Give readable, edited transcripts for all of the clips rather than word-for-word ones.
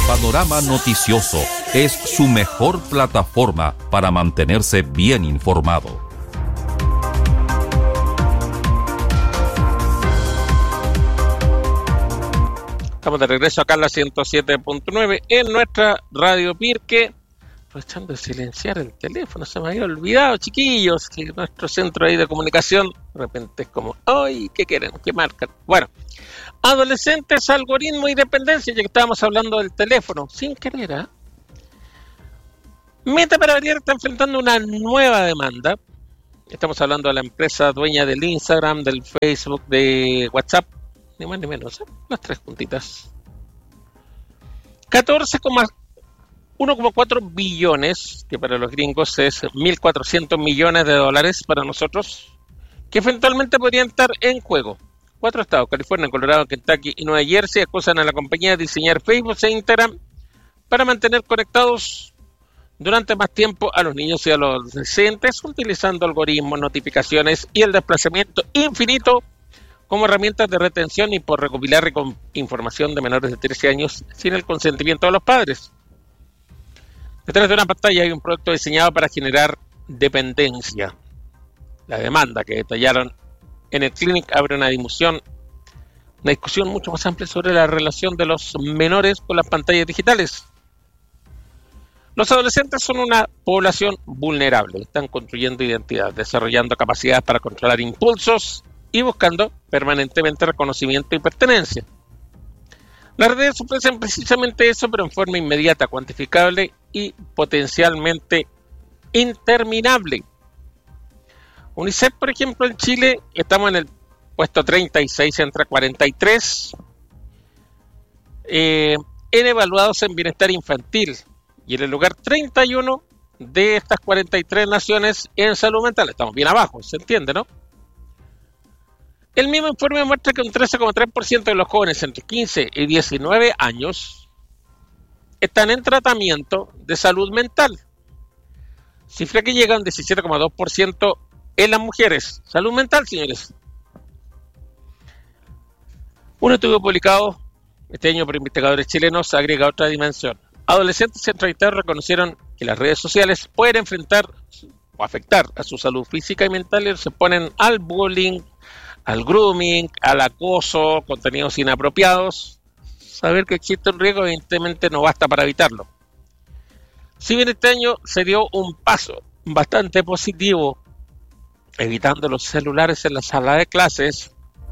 Panorama Noticioso es su mejor plataforma para mantenerse bien informado. Estamos de regreso acá en la 107.9 en nuestra Radio Pirque. Aprovechando de silenciar el teléfono, se me había olvidado, chiquillos, que nuestro centro ahí de comunicación de repente es como, ¡ay! ¿Qué quieren? ¿Qué marcan? Bueno, adolescentes, algoritmo y dependencia, ya que estábamos hablando del teléfono, sin querer, ¿eh? Meta para variar está enfrentando una nueva demanda. Estamos hablando de la empresa dueña del Instagram, del Facebook, de WhatsApp, ni más ni menos, ¿eh? Las tres juntitas. 1,4 billones, que para los gringos es 1.400 millones de dólares para nosotros, que eventualmente podrían estar en juego. 4 estados, California, Colorado, Kentucky y Nueva Jersey, acusan a la compañía de diseñar Facebook e Instagram para mantener conectados durante más tiempo a los niños y a los adolescentes, utilizando algoritmos, notificaciones y el desplazamiento infinito como herramientas de retención y por recopilar información de menores de 13 años sin el consentimiento de los padres. Detrás de una pantalla hay un producto diseñado para generar dependencia. La demanda que detallaron en el Clinic abre una discusión mucho más amplia sobre la relación de los menores con las pantallas digitales. Los adolescentes son una población vulnerable, están construyendo identidad, desarrollando capacidades para controlar impulsos y buscando permanentemente reconocimiento y pertenencia. Las redes ofrecen precisamente eso, pero en forma inmediata, cuantificable y potencialmente interminable. UNICEF, por ejemplo, en Chile, estamos en el puesto 36 entre 43 en evaluados en bienestar infantil y en el lugar 31 de estas 43 naciones en salud mental. Estamos bien abajo, se entiende, ¿no? El mismo informe muestra que un 13,3% de los jóvenes entre 15 y 19 años están en tratamiento de salud mental. Cifra que llega a un 17,2% en las mujeres. Salud mental, señores. Un estudio publicado este año por investigadores chilenos agrega otra dimensión. Adolescentes entrevistados reconocieron que las redes sociales pueden enfrentar o afectar a su salud física y mental y se ponen al bullying, al grooming, al acoso, contenidos inapropiados. Saber que existe un riesgo evidentemente no basta para evitarlo. Si bien este año se dio un paso bastante positivo, evitando los celulares en la sala de clases,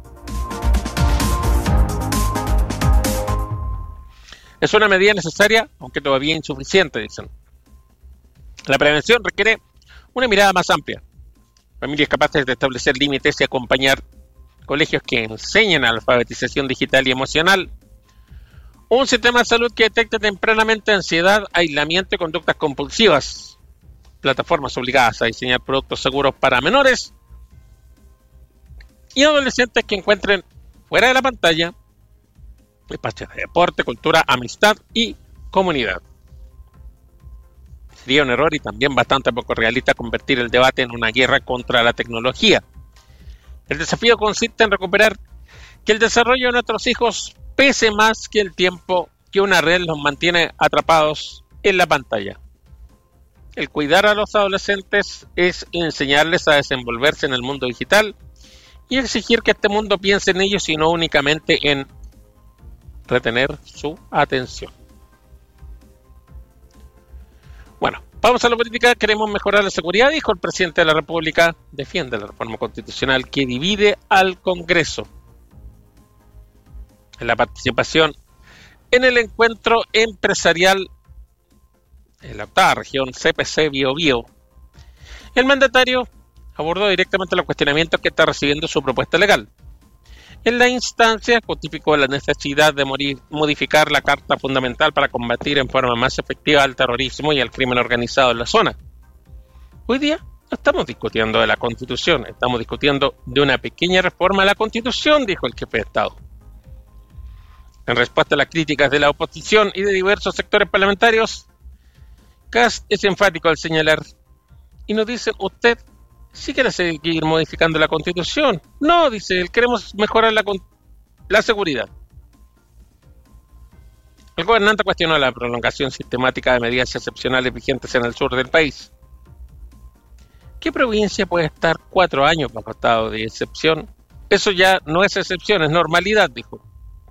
es una medida necesaria, aunque todavía insuficiente, dicen. La prevención requiere una mirada más amplia. Familias capaces de establecer límites y acompañar colegios que enseñen alfabetización digital y emocional, un sistema de salud que detecte tempranamente ansiedad, aislamiento y conductas compulsivas, plataformas obligadas a diseñar productos seguros para menores y adolescentes que encuentren fuera de la pantalla espacios de deporte, cultura, amistad y comunidad. Sería un error y también bastante poco realista convertir el debate en una guerra contra la tecnología. El desafío consiste en recuperar que el desarrollo de nuestros hijos pese más que el tiempo que una red los mantiene atrapados en la pantalla. El cuidar a los adolescentes es enseñarles a desenvolverse en el mundo digital y exigir que este mundo piense en ellos y no únicamente en retener su atención. Bueno, vamos a la política. Queremos mejorar la seguridad, dijo el presidente de la República. Defiende la reforma constitucional que divide al Congreso. En la participación en el encuentro empresarial en la octava región CPC Biobío, el mandatario abordó directamente los cuestionamientos que está recibiendo su propuesta legal. En la instancia justificó la necesidad de modificar la Carta Fundamental para combatir en forma más efectiva al terrorismo y al crimen organizado en la zona. Hoy día no estamos discutiendo de la Constitución, estamos discutiendo de una pequeña reforma a la Constitución, dijo el jefe de Estado. En respuesta a las críticas de la oposición y de diversos sectores parlamentarios, Kast es enfático al señalar, y nos dicen, usted sí quiere seguir modificando la Constitución. No, dice él, queremos mejorar la seguridad. El gobernante cuestionó la prolongación sistemática de medidas excepcionales vigentes en el sur del país. ¿Qué provincia puede estar 4 años bajo estado de excepción? Eso ya no es excepción, es normalidad, dijo.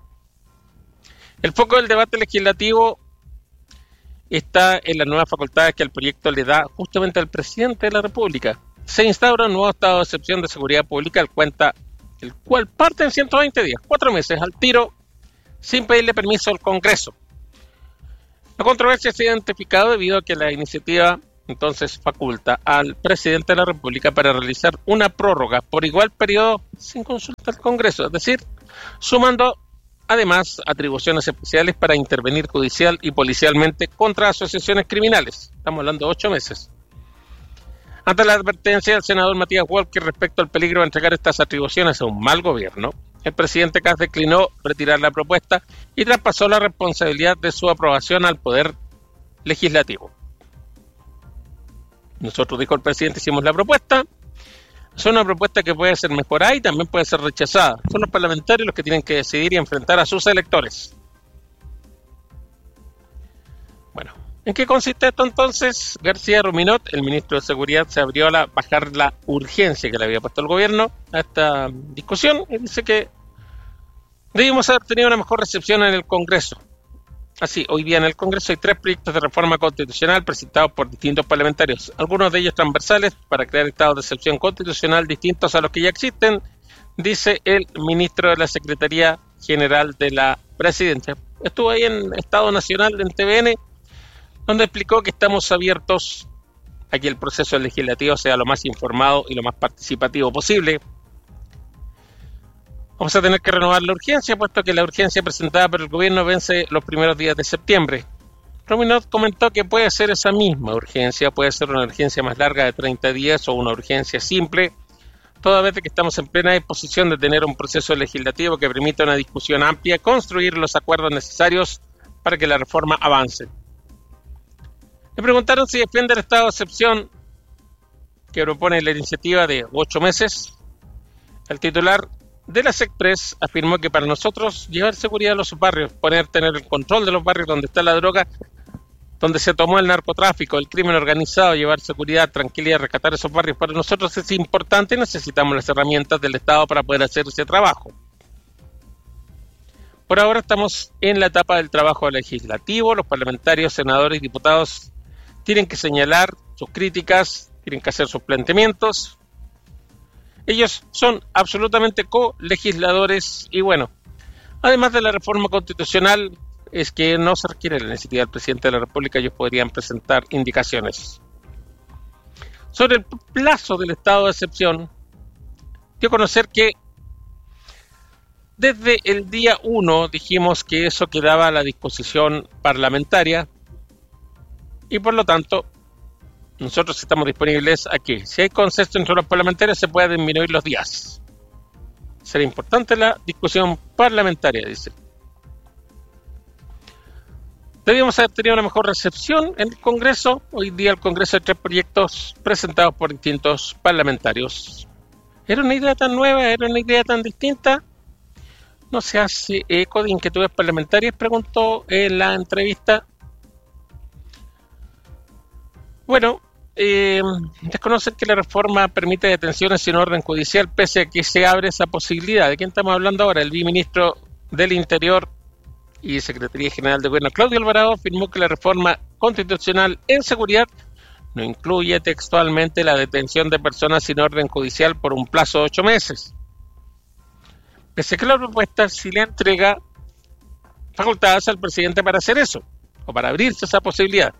El foco del debate legislativo está en las nuevas facultades que el proyecto le da justamente al presidente de la República. Se instaura un nuevo estado de excepción de seguridad pública, el cual parte en 120 días, 4 meses, al tiro, sin pedirle permiso al Congreso. La controversia se ha identificado debido a que la iniciativa entonces faculta al presidente de la República para realizar una prórroga por igual periodo sin consulta al Congreso, es decir, sumando además atribuciones especiales para intervenir judicial y policialmente contra asociaciones criminales. Estamos hablando de 8 meses. Ante la advertencia del senador Matías Walker respecto al peligro de entregar estas atribuciones a un mal gobierno, el presidente Kast declinó retirar la propuesta y traspasó la responsabilidad de su aprobación al Poder Legislativo. Nosotros, dijo el presidente, hicimos la propuesta. Es una propuesta que puede ser mejorada y también puede ser rechazada. Son los parlamentarios los que tienen que decidir y enfrentar a sus electores. Bueno, ¿en qué consiste esto entonces? García Ruminot, el ministro de Seguridad, se abrió a bajar la urgencia que le había puesto el gobierno a esta discusión y dice que debimos haber tenido una mejor recepción en el Congreso. Así, hoy día en el Congreso hay 3 proyectos de reforma constitucional presentados por distintos parlamentarios, algunos de ellos transversales para crear estados de excepción constitucional distintos a los que ya existen, dice el ministro de la Secretaría General de la Presidencia. Estuvo ahí en Estado Nacional, en TVN, donde explicó que estamos abiertos a que el proceso legislativo sea lo más informado y lo más participativo posible. Vamos a tener que renovar la urgencia, puesto que la urgencia presentada por el gobierno vence los primeros días de septiembre. Ruminot comentó que puede ser esa misma urgencia, puede ser una urgencia más larga de 30 días o una urgencia simple, toda vez que estamos en plena disposición de tener un proceso legislativo que permita una discusión amplia, construir los acuerdos necesarios para que la reforma avance. Le preguntaron si defiende el estado de excepción que propone la iniciativa de 8 meses. El titular de la SECPRES afirmó que para nosotros llevar seguridad a los barrios, tener el control de los barrios donde está la droga, donde se tomó el narcotráfico, el crimen organizado, llevar seguridad, tranquilidad, rescatar esos barrios, para nosotros es importante y necesitamos las herramientas del Estado para poder hacer ese trabajo. Por ahora estamos en la etapa del trabajo legislativo, los parlamentarios, senadores y diputados tienen que señalar sus críticas, tienen que hacer sus planteamientos. Ellos son absolutamente co-legisladores y bueno, además de la reforma constitucional, es que no se requiere la iniciativa del presidente de la República, ellos podrían presentar indicaciones. Sobre el plazo del estado de excepción, dio a conocer que desde el día 1 dijimos que eso quedaba a la disposición parlamentaria y por lo tanto nosotros estamos disponibles a que, si hay consenso entre los parlamentarios, se pueda disminuir los días. Será importante la discusión parlamentaria, dice. Debíamos haber tenido una mejor recepción en el Congreso. Hoy día el Congreso hay 3 proyectos presentados por distintos parlamentarios. ¿Era una idea tan nueva? ¿Era una idea tan distinta? ¿No se hace eco de inquietudes parlamentarias?, preguntó en la entrevista. Bueno, desconocen que la reforma permite detenciones sin orden judicial, pese a que se abre esa posibilidad. ¿De quién estamos hablando ahora? El viceministro del Interior y Secretaría General de Gobierno, Claudio Alvarado, afirmó que la reforma constitucional en seguridad no incluye textualmente la detención de personas sin orden judicial por un plazo de 8 meses. Pese a que la propuesta sí le entrega facultades al presidente para hacer eso, o para abrirse esa posibilidad.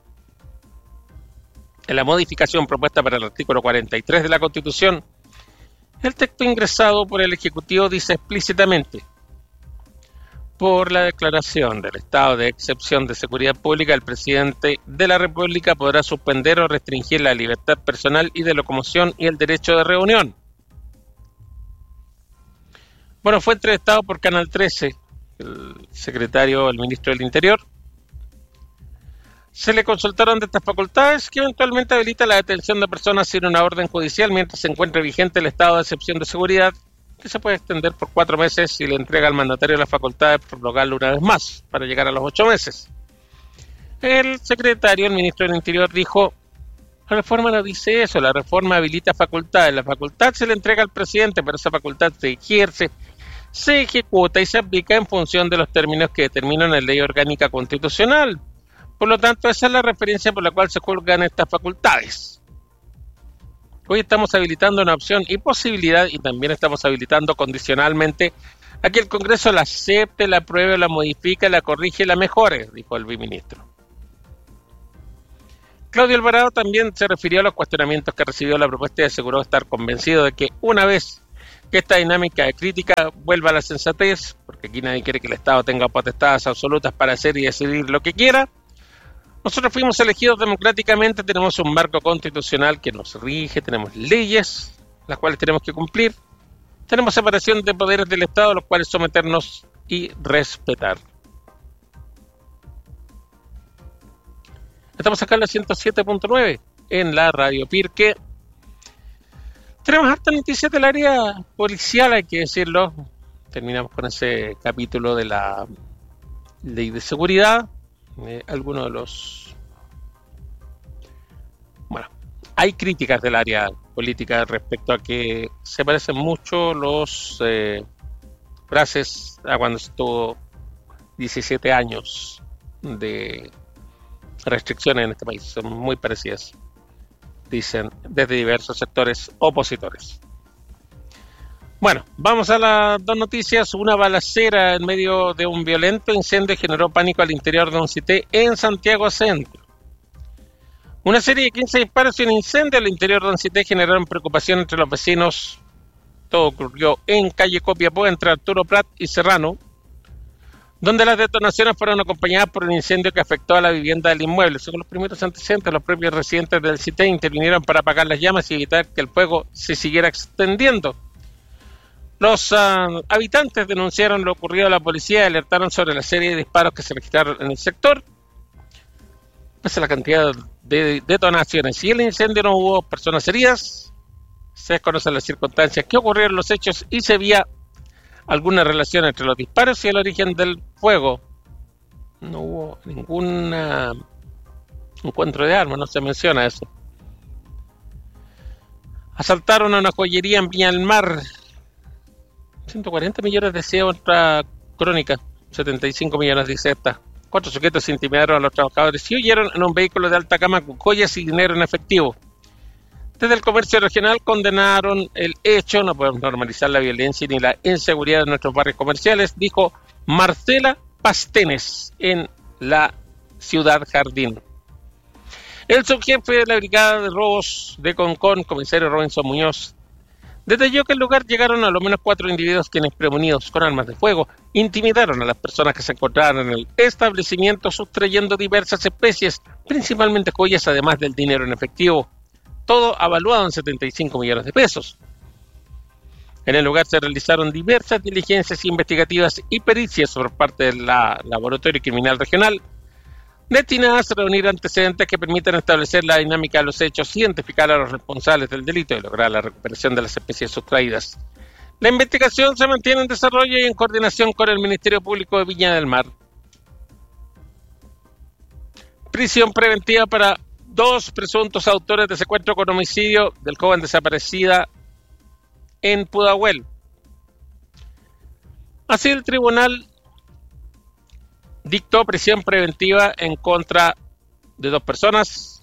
En la modificación propuesta para el artículo 43 de la Constitución, el texto ingresado por el Ejecutivo dice explícitamente: por la declaración del estado de excepción de seguridad pública, el presidente de la República podrá suspender o restringir la libertad personal y de locomoción y el derecho de reunión. Bueno, fue entrevistado por Canal 13 el ministro del Interior. Se le consultaron de estas facultades que eventualmente habilita la detención de personas sin una orden judicial mientras se encuentre vigente el estado de excepción de seguridad, que se puede extender por 4 meses y le entrega al mandatario la facultad de prorrogarlo una vez más, para llegar a los 8 meses. El secretario, el ministro del Interior, dijo: la reforma no dice eso, la reforma habilita facultades, la facultad se le entrega al presidente, pero esa facultad se ejerce, se ejecuta y se aplica en función de los términos que determinan la ley orgánica constitucional. Por lo tanto, esa es la referencia por la cual se juzgan estas facultades. Hoy estamos habilitando una opción y posibilidad, y también estamos habilitando condicionalmente a que el Congreso la acepte, la apruebe, la modifique, la corrige y la mejore, dijo el viceministro. Claudio Alvarado también se refirió a los cuestionamientos que recibió la propuesta y aseguró estar convencido de que una vez que esta dinámica de crítica vuelva a la sensatez, porque aquí nadie quiere que el Estado tenga potestades absolutas para hacer y decidir lo que quiera. Nosotros fuimos elegidos democráticamente, tenemos un marco constitucional que nos rige, tenemos leyes, las cuales tenemos que cumplir, tenemos separación de poderes del Estado, a los cuales someternos y respetar. Estamos acá en la 107.9, en la Radio Pirque. Tenemos hartas noticias del área policial, hay que decirlo. Terminamos con ese capítulo de la ley de seguridad. Algunos de los... Bueno, hay críticas del área política respecto a que se parecen mucho los frases a cuando estuvo 17 años de restricciones en este país. Son muy parecidas, dicen desde diversos sectores opositores. Bueno, vamos a las dos noticias. Una balacera en medio de un violento incendio generó pánico al interior de un CITE en Santiago Centro. Una serie de 15 disparos y un incendio al interior de un CITE generaron preocupación entre los vecinos. Todo ocurrió en calle Copiapó, entre Arturo Prat y Serrano, donde las detonaciones fueron acompañadas por un incendio que afectó a la vivienda del inmueble. Según los primeros antecedentes, los propios residentes del CITE intervinieron para apagar las llamas y evitar que el fuego se siguiera extendiendo. Los habitantes denunciaron lo ocurrido a la policía y alertaron sobre la serie de disparos que se registraron en el sector. Pese a la cantidad de detonaciones y el incendio, no hubo personas heridas. Se desconocen las circunstancias que ocurrieron los hechos y se había alguna relación entre los disparos y el origen del fuego. No hubo ningún encuentro de armas, no se menciona eso. Asaltaron a una joyería en Viña del Mar. 140 millones decía otra crónica, 75 millones dice esta. 4 sujetos intimidaron a los trabajadores y huyeron en un vehículo de alta gama con joyas y dinero en efectivo. Desde el comercio regional condenaron el hecho. No podemos normalizar la violencia ni la inseguridad de nuestros barrios comerciales, dijo Marcela Pastenes en la Ciudad Jardín. El subjefe de la Brigada de Robos de Concón, comisario Robinson Muñoz, detalló que al lugar llegaron a lo menos 4 individuos quienes, prevenidos con armas de fuego, intimidaron a las personas que se encontraban en el establecimiento, sustrayendo diversas especies, principalmente joyas, además del dinero en efectivo, todo avaluado en 75 millones de pesos. En el lugar se realizaron diversas diligencias investigativas y pericias por parte del Laboratorio Criminal Regional, destinadas a reunir antecedentes que permitan establecer la dinámica de los hechos, identificar a los responsables del delito y lograr la recuperación de las especies sustraídas. La investigación se mantiene en desarrollo y en coordinación con el Ministerio Público de Viña del Mar. Prisión preventiva para 2 presuntos autores de secuestro con homicidio del joven desaparecida en Pudahuel. Así, el tribunal dictó prisión preventiva en contra de 2 personas,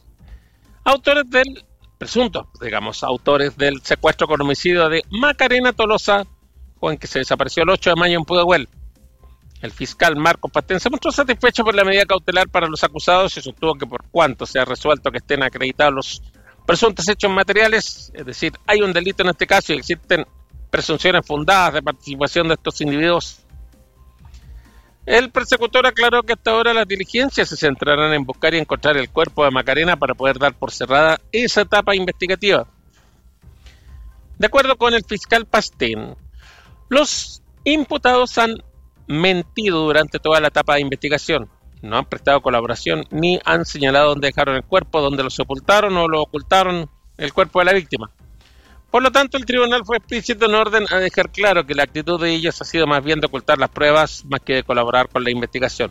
autores del secuestro con homicidio de Macarena Tolosa, joven que se desapareció el 8 de mayo en Pudahuel. El fiscal Marcos Pastén se mostró satisfecho por la medida cautelar para los acusados y sostuvo que por cuanto se ha resuelto que estén acreditados los presuntos hechos materiales, es decir, hay un delito en este caso y existen presunciones fundadas de participación de estos individuos. El persecutor aclaró que hasta ahora las diligencias se centrarán en buscar y encontrar el cuerpo de Macarena para poder dar por cerrada esa etapa investigativa. De acuerdo con el fiscal Pastén, los imputados han mentido durante toda la etapa de investigación. No han prestado colaboración ni han señalado dónde dejaron el cuerpo, dónde lo sepultaron o lo ocultaron el cuerpo de la víctima. Por lo tanto, el tribunal fue explícito en orden a dejar claro que la actitud de ellos ha sido más bien de ocultar las pruebas más que de colaborar con la investigación.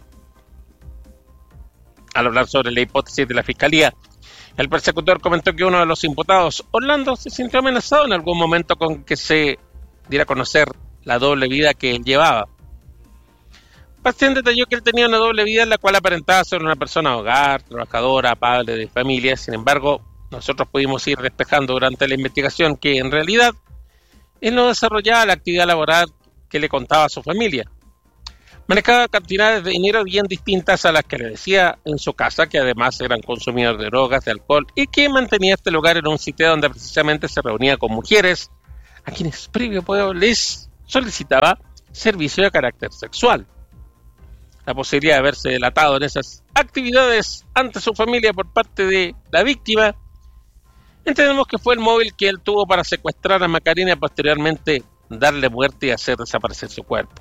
Al hablar sobre la hipótesis de la fiscalía, el persecutor comentó que uno de los imputados, Orlando, se sintió amenazado en algún momento con que se diera a conocer la doble vida que él llevaba. Bastien detalló que él tenía una doble vida en la cual aparentaba ser una persona de hogar, trabajadora, padre de familia. Sin embargo, nosotros pudimos ir despejando durante la investigación que en realidad él no desarrollaba la actividad laboral que le contaba a su familia. Manejaba cantidades de dinero bien distintas a las que le decía en su casa, que además eran consumidores de drogas, de alcohol, y que mantenía este lugar en un sitio donde precisamente se reunía con mujeres, a quienes previo les solicitaba servicio de carácter sexual. La posibilidad de haberse delatado en esas actividades ante su familia por parte de la víctima, entendemos que fue el móvil que él tuvo para secuestrar a Macarena y posteriormente darle muerte y hacer desaparecer su cuerpo.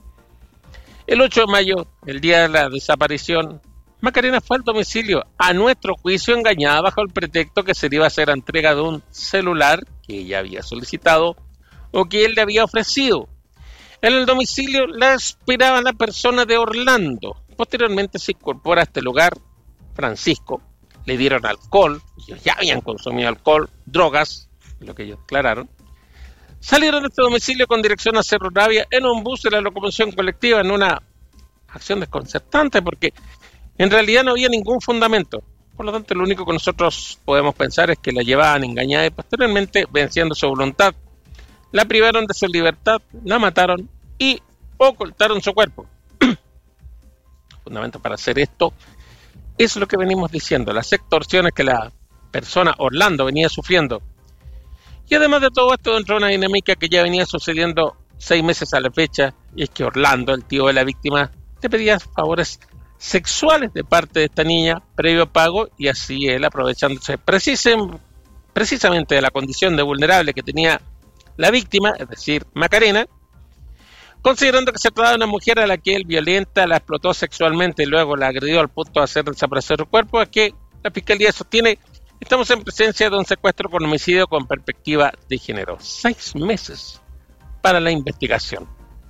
El 8 de mayo, el día de la desaparición, Macarena fue al domicilio, a nuestro juicio engañada bajo el pretexto que se le iba a hacer entrega de un celular que ella había solicitado o que él le había ofrecido. En el domicilio la esperaba la persona de Orlando. Posteriormente se incorpora a este lugar Francisco. Le dieron alcohol, ellos ya habían consumido alcohol, drogas, lo que ellos declararon. Salieron de este domicilio con dirección a Cerro Navia en un bus de la locomoción colectiva en una acción desconcertante porque en realidad no había ningún fundamento. Por lo tanto, lo único que nosotros podemos pensar es que la llevaban engañada y posteriormente, venciendo su voluntad, la privaron de su libertad, la mataron y ocultaron su cuerpo. El fundamento para hacer esto es lo que venimos diciendo, las extorsiones que la persona Orlando venía sufriendo. Y además de todo esto, dentro de una dinámica que ya venía sucediendo 6 meses a la fecha, y es que Orlando, el tío de la víctima, le pedía favores sexuales de parte de esta niña previo pago, y así él, aprovechándose precisamente de la condición de vulnerable que tenía la víctima, es decir, Macarena, considerando que se trataba de una mujer a la que él violenta, la explotó sexualmente y luego la agredió al punto de hacer desaparecer el cuerpo, es que la fiscalía sostiene: estamos en presencia de un secuestro con homicidio con perspectiva de género. 6 meses para la investigación.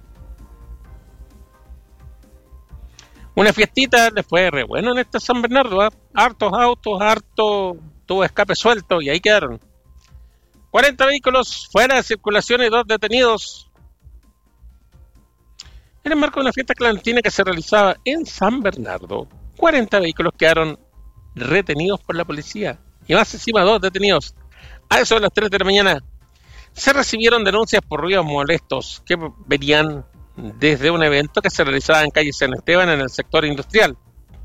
Una fiestita le fue re bueno en este San Bernardo, ¿eh? Hartos autos, harto tuvo escape suelto y ahí quedaron. 40 vehículos fuera de circulación y 2 detenidos. En el marco de una fiesta clandestina que se realizaba en San Bernardo, 40 vehículos quedaron retenidos por la policía. Y más encima 2 detenidos. A eso de las 3 de la mañana se recibieron denuncias por ruidos molestos que venían desde un evento que se realizaba en calle San Esteban en el sector industrial.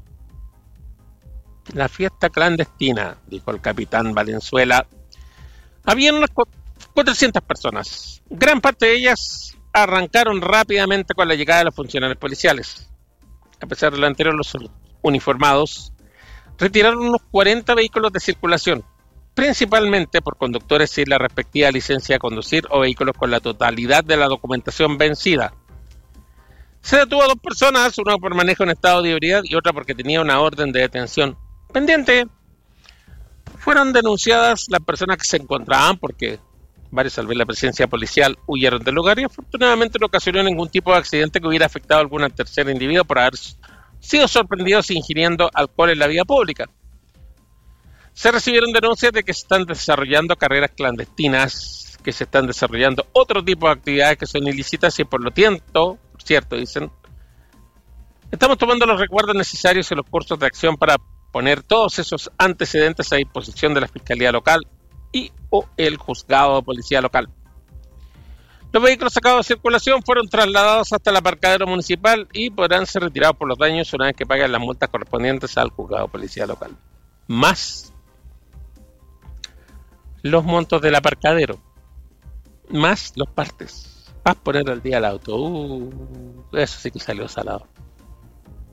La fiesta clandestina, dijo el capitán Valenzuela. Habían unas 400 personas. Gran parte de ellas arrancaron rápidamente con la llegada de los funcionarios policiales. A pesar de lo anterior, los uniformados retiraron unos 40 vehículos de circulación, principalmente por conductores sin la respectiva licencia de conducir o vehículos con la totalidad de la documentación vencida. Se detuvo a 2 personas, una por manejo en estado de ebriedad y otra porque tenía una orden de detención pendiente. Fueron denunciadas las personas que se encontraban porque varios, al ver la presencia policial, huyeron del lugar y afortunadamente no ocasionó ningún tipo de accidente que hubiera afectado a algún tercer individuo por haber sido sorprendidos ingiriendo alcohol en la vía pública. Se recibieron denuncias de que se están desarrollando carreras clandestinas, que se están desarrollando otro tipo de actividades que son ilícitas y por lo tanto, por cierto, dicen, estamos tomando los recuerdos necesarios y los cursos de acción para poner todos esos antecedentes a disposición de la Fiscalía Local y o el Juzgado de Policía Local. Los vehículos sacados de circulación fueron trasladados hasta el aparcadero municipal y podrán ser retirados por los daños una vez que paguen las multas correspondientes al Juzgado de Policía Local. Más los montos del aparcadero, más los partes. Vas a poner al día el auto. Eso sí que salió salado.